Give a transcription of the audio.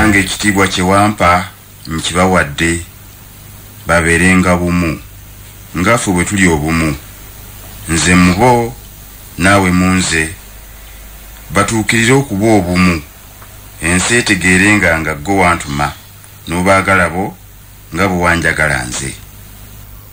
nange ekitiibwa kye wampa nkibawadde babeerenga bumu ngaffe bwe tuli obumu, nze mubo naawe munze, batuukirire okuba obumu, ensi etegeerenga nga ggwe wantuma n'obaagala bo nga bwe wanjagala nze.